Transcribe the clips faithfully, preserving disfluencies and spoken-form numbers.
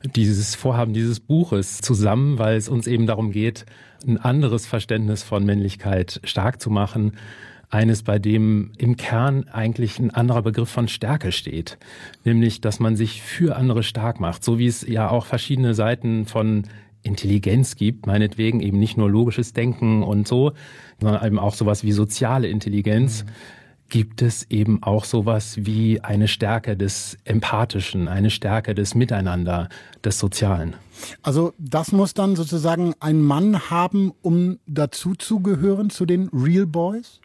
dieses Vorhaben dieses Buches zusammen, weil es uns eben darum geht, ein anderes Verständnis von Männlichkeit stark zu machen. Eines, bei dem im Kern eigentlich ein anderer Begriff von Stärke steht. Nämlich, dass man sich für andere stark macht. So wie es ja auch verschiedene Seiten von Intelligenz gibt, meinetwegen eben nicht nur logisches Denken und so, sondern eben auch sowas wie soziale Intelligenz. Mhm. Gibt es eben auch sowas wie eine Stärke des Empathischen, eine Stärke des Miteinander, des Sozialen. Also das muss dann sozusagen ein Mann haben, um dazuzugehören zu den Real Boys?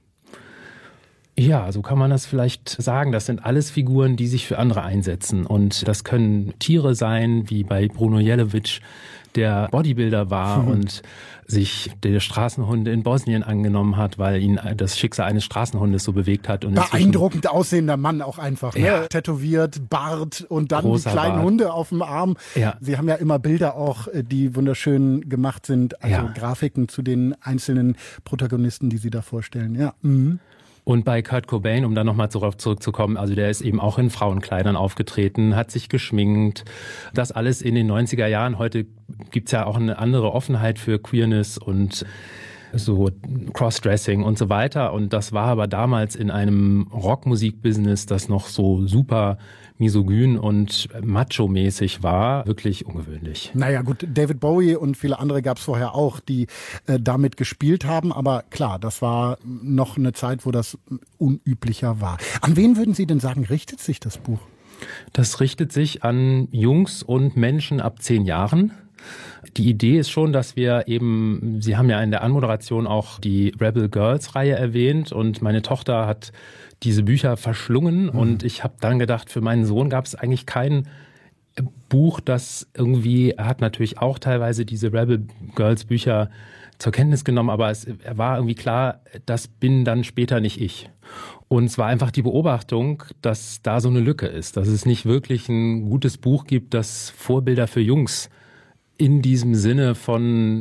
Ja, so kann man das vielleicht sagen. Das sind alles Figuren, die sich für andere einsetzen. Und das können Tiere sein, wie bei Bruno Jelowitsch, der Bodybuilder war mhm. und sich der Straßenhunde in Bosnien angenommen hat, weil ihn das Schicksal eines Straßenhundes so bewegt hat. Und beeindruckend aussehender Mann auch einfach, ja. ne? Tätowiert, Bart und dann Großer die kleinen Bart. Hunde auf dem Arm. Ja. Sie haben ja immer Bilder auch, die wunderschön gemacht sind, also ja. Grafiken zu den einzelnen Protagonisten, die Sie da vorstellen. Ja. Mhm. Und bei Kurt Cobain, um da nochmal zurückzukommen, also der ist eben auch in Frauenkleidern aufgetreten, hat sich geschminkt. Das alles in den neunziger Jahren. Heute gibt's ja auch eine andere Offenheit für Queerness und so Crossdressing und so weiter. Und das war aber damals in einem Rockmusikbusiness, das noch so super misogyn und macho-mäßig war, wirklich ungewöhnlich. Naja gut, David Bowie und viele andere gab es vorher auch, die äh, damit gespielt haben. Aber klar, das war noch eine Zeit, wo das unüblicher war. An wen würden Sie denn sagen, richtet sich das Buch? Das richtet sich an Jungs und Menschen ab zehn Jahren. Die Idee ist schon, dass wir eben, Sie haben ja in der Anmoderation auch die Rebel Girls Reihe erwähnt und meine Tochter hat diese Bücher verschlungen mhm. und ich habe dann gedacht, für meinen Sohn gab es eigentlich kein Buch, das irgendwie, er hat natürlich auch teilweise diese Rebel Girls Bücher zur Kenntnis genommen, aber es war irgendwie klar, das bin dann später nicht ich. Und es war einfach die Beobachtung, dass da so eine Lücke ist, dass es nicht wirklich ein gutes Buch gibt, das Vorbilder für Jungs in diesem Sinne von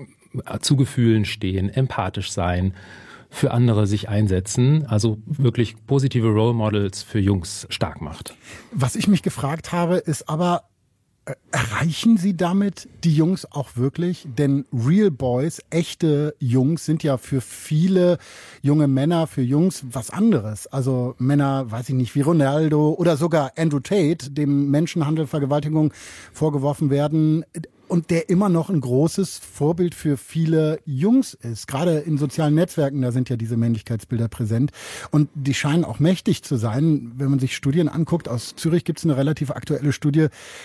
zu Gefühlen stehen, empathisch sein, für andere sich einsetzen, also wirklich positive Role Models für Jungs stark macht. Was ich mich gefragt habe, ist aber, äh, erreichen Sie damit die Jungs auch wirklich? Denn Real Boys, echte Jungs, sind ja für viele junge Männer, für Jungs was anderes. Also Männer, weiß ich nicht, wie Ronaldo oder sogar Andrew Tate, dem Menschenhandel, Vergewaltigung vorgeworfen werden. Und der immer noch ein großes Vorbild für viele Jungs ist. Gerade in sozialen Netzwerken, da sind ja diese Männlichkeitsbilder präsent. Und die scheinen auch mächtig zu sein. Wenn man sich Studien anguckt, aus Zürich gibt es eine relativ aktuelle Studie.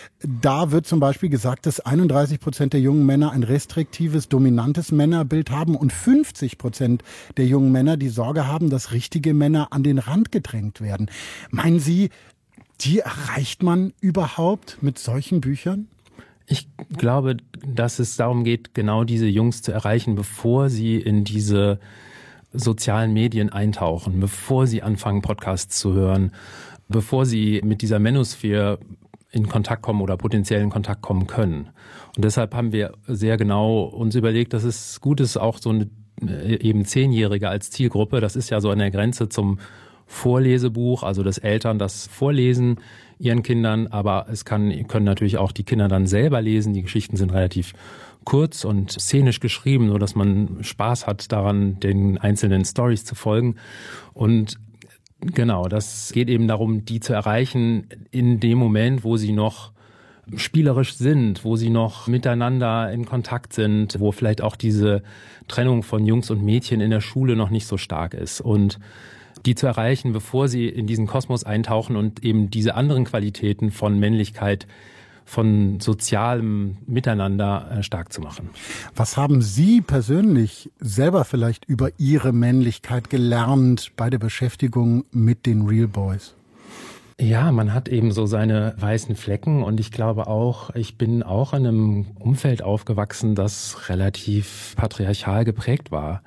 Da wird zum Beispiel gesagt, dass einunddreißig Prozent der jungen Männer ein restriktives, dominantes Männerbild haben und fünfzig Prozent der jungen Männer die Sorge haben, dass richtige Männer an den Rand gedrängt werden. Meinen Sie, die erreicht man überhaupt mit solchen Büchern? Ich glaube, dass es darum geht, genau diese Jungs zu erreichen, bevor sie in diese sozialen Medien eintauchen, bevor sie anfangen, Podcasts zu hören, bevor sie mit dieser Manosphere in Kontakt kommen oder potenziell in Kontakt kommen können. Und deshalb haben wir sehr genau uns überlegt, dass es gut ist, auch so eine eben Zehnjährige als Zielgruppe, das ist ja so an der Grenze zum Vorlesebuch, also dass Eltern das vorlesen ihren Kindern, aber es kann, können natürlich auch die Kinder dann selber lesen. Die Geschichten sind relativ kurz und szenisch geschrieben, so dass man Spaß hat daran, den einzelnen Storys zu folgen. Und genau, das geht eben darum, die zu erreichen in dem Moment, wo sie noch spielerisch sind, wo sie noch miteinander in Kontakt sind, wo vielleicht auch diese Trennung von Jungs und Mädchen in der Schule noch nicht so stark ist. Und die zu erreichen, bevor sie in diesen Kosmos eintauchen und eben diese anderen Qualitäten von Männlichkeit, von sozialem Miteinander stark zu machen. Was haben Sie persönlich selber vielleicht über Ihre Männlichkeit gelernt bei der Beschäftigung mit den Real Boys? Ja, man hat eben so seine weißen Flecken und ich glaube auch, ich bin auch in einem Umfeld aufgewachsen, das relativ patriarchal geprägt war.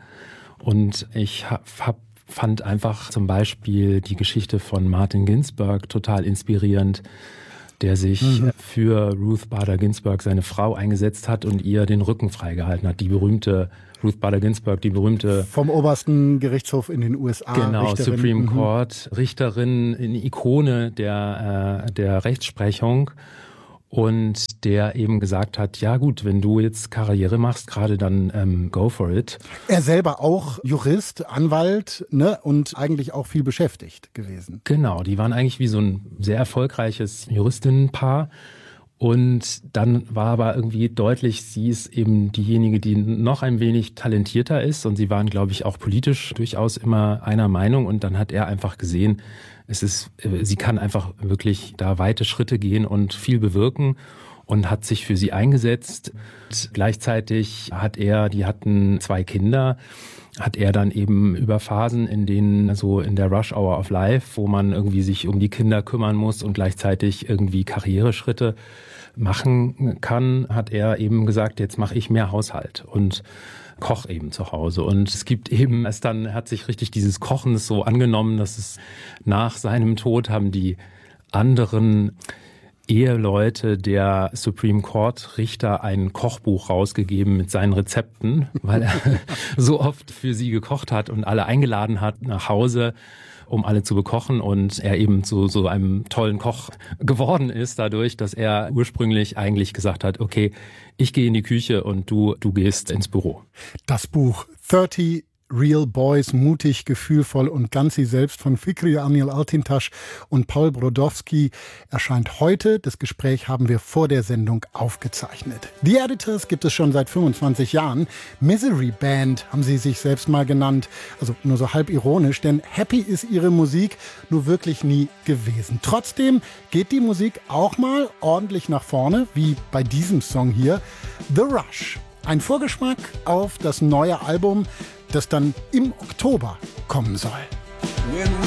Und ich habe hab fand einfach zum Beispiel die Geschichte von Martin Ginsburg total inspirierend, der sich mhm. für Ruth Bader Ginsburg, seine Frau, eingesetzt hat und ihr den Rücken freigehalten hat. Die berühmte Ruth Bader Ginsburg, die berühmte... Vom obersten Gerichtshof in den U S A. Genau, Richterin. Supreme mhm. Court, Richterin, eine Ikone der, äh, der Rechtsprechung. Und der eben gesagt hat, ja gut, wenn du jetzt Karriere machst, gerade dann ähm, go for it. Er selber auch Jurist, Anwalt, ne, und eigentlich auch viel beschäftigt gewesen. Genau, die waren eigentlich wie so ein sehr erfolgreiches Juristinnenpaar. Und dann war aber irgendwie deutlich, sie ist eben diejenige, die noch ein wenig talentierter ist. Und sie waren, glaube ich, auch politisch durchaus immer einer Meinung. Und dann hat er einfach gesehen, es ist, sie kann einfach wirklich da weite Schritte gehen und viel bewirken und hat sich für sie eingesetzt. Und gleichzeitig hat er, die hatten zwei Kinder, hat er dann eben über Phasen, in denen so in der Rush Hour of Life, wo man irgendwie sich um die Kinder kümmern muss und gleichzeitig irgendwie Karriereschritte machen kann, hat er eben gesagt, jetzt mache ich mehr Haushalt und koch eben zu Hause. Und es gibt eben, es dann hat sich richtig dieses Kochen so angenommen, dass es nach seinem Tod haben die anderen Eheleute der Supreme Court Richter ein Kochbuch rausgegeben mit seinen Rezepten, weil er so oft für sie gekocht hat und alle eingeladen hat nach Hause, um alle zu bekochen, und er eben zu so einem tollen Koch geworden ist dadurch, dass er ursprünglich eigentlich gesagt hat, okay, ich gehe in die Küche und du du gehst ins Büro. Das Buch dreißig Real Boys, mutig, gefühlvoll und ganz sie selbst von Fikri Anil Altintasch und Paul Brodowski erscheint heute. Das Gespräch haben wir vor der Sendung aufgezeichnet. Die Editors gibt es schon seit fünfundzwanzig Jahren. Misery Band haben sie sich selbst mal genannt. Also nur so halb ironisch, denn happy ist ihre Musik nur wirklich nie gewesen. Trotzdem geht die Musik auch mal ordentlich nach vorne, wie bei diesem Song hier, The Rush. Ein Vorgeschmack auf das neue Album, das dann im Oktober kommen soll. When